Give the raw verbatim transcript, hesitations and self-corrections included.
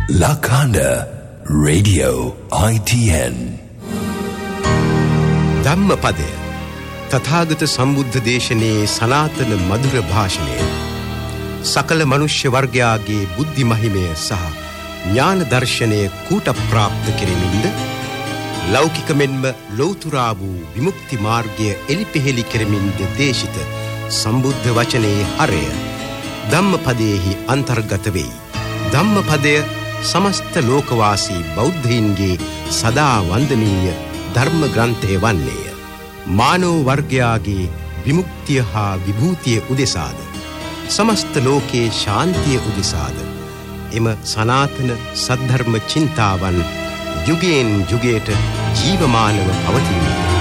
Lakanda Radio I T N ධම්මපදය තථාගත සම්බුද්ධ දේශනයේ සනාතන මధుර භාෂණය සකල මනුෂ්‍ය වර්ගයාගේ බුද්ධි මහිමය සහ ඥාන දර්ශනය කූට ප්‍රාප්ත කෙරෙමින්ද ලෞකික මෙන්ම ලෞතුරා වූ විමුක්ති මාර්ගය එලිපෙහෙලි කෙරෙමින්ද දේශිත සම්බුද්ධ වචනයේ හරය ධම්මපදයේහි අන්තර්ගත වෙයි. ධම්මපදය සමස්ත ලෝකවාසී බෞද්ධයින්ගේ සදා වන්දනීය ධර්ම ග්‍රන්ථය වන්නේය. මානව වර්ගයාගේ විමුක්තිය හා විභූතිය උදෙසාද සමස්ත ලෝකයේ ශාන්තිය උදෙසාද එම සනාතන සද්ධර්ම චින්තාවන් යුගයෙන් යුගයට ජීවමානව පවතිනවා.